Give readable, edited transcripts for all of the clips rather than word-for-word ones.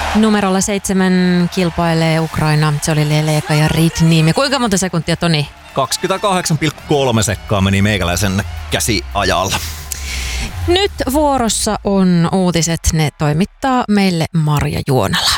Numerolla 7 kilpailee Ukraina. Se oli Leleka ja Ritnim. Ja kuinka monta sekuntia, Toni? 28,3 sekkaa meni meikäläisen käsiajalla. Nyt vuorossa on uutiset. Ne toimittaa meille Marja Juonala.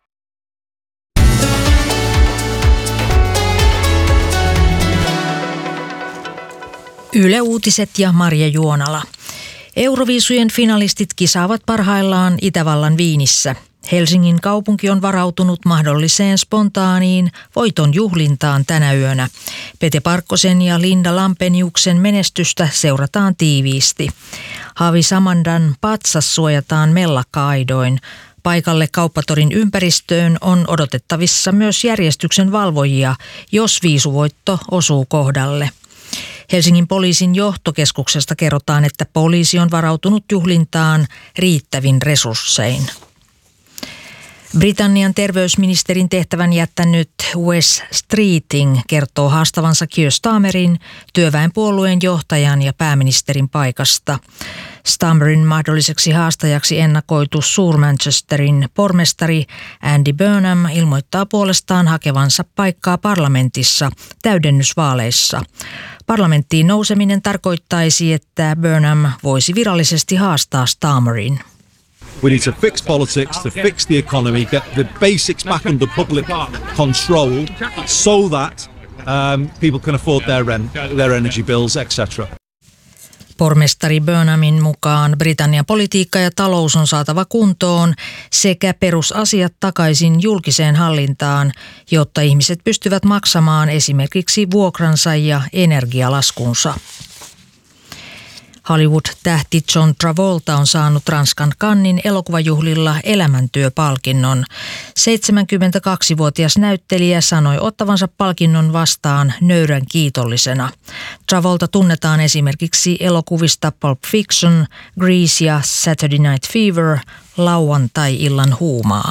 Yle Uutiset ja Marja Juonala. Euroviisujen finalistit kisaavat parhaillaan Itävallan Viinissä. Helsingin kaupunki on varautunut mahdolliseen spontaaniin voiton juhlintaan tänä yönä. Pete Parkkosen ja Linda Lampeniuksen menestystä seurataan tiiviisti. Havi Samandan patsas suojataan mellakka-aidoin. Paikalle kauppatorin ympäristöön on odotettavissa myös järjestyksen valvojia, jos viisuvoitto osuu kohdalle. Helsingin poliisin johtokeskuksesta kerrotaan, että poliisi on varautunut juhlintaan riittävin resurssein. Britannian terveysministerin tehtävän jättänyt Wes Streeting kertoo haastavansa Keir Starmerin, työväenpuolueen johtajan ja pääministerin paikasta. Starmerin mahdolliseksi haastajaksi ennakoitu Suur-Manchesterin pormestari Andy Burnham ilmoittaa puolestaan hakevansa paikkaa parlamentissa täydennysvaaleissa. Parlamenttiin nouseminen tarkoittaisi, että Burnham voisi virallisesti haastaa Starmerin. We need to fix politics, to fix the economy, get the basics back under public control so that people can afford their rent, their energy bills, etc. Pormestari Burnhamin mukaan Britannian politiikka ja talous on saatava kuntoon sekä perusasiat takaisin julkiseen hallintaan, jotta ihmiset pystyvät maksamaan esimerkiksi vuokransa ja energialaskunsa. Hollywood-tähti John Travolta on saanut Ranskan Cannesin elokuvajuhlilla elämäntyöpalkinnon. 72-vuotias näyttelijä sanoi ottavansa palkinnon vastaan nöyrän kiitollisena. Travolta tunnetaan esimerkiksi elokuvista Pulp Fiction, Grease ja Saturday Night Fever, lauantai-illan huumaa.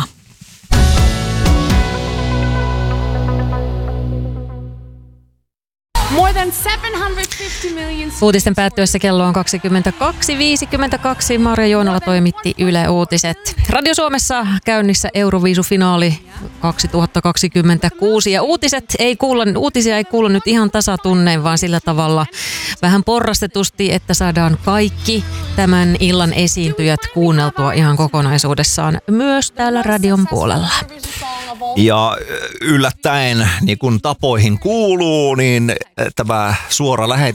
Uutisten päättyessä kello on 22.52. Marja Juonala toimitti Yle Uutiset. Radio Suomessa käynnissä Euroviisufinaali 2026 ja uutisia ei kuulu nyt ihan tasatunneen, vaan sillä tavalla vähän porrastetusti, että saadaan kaikki tämän illan esiintyjät kuunneltua ihan kokonaisuudessaan myös täällä radion puolella. Ja yllättäen, niin kuin tapoihin kuuluu, niin tämä suora lähetys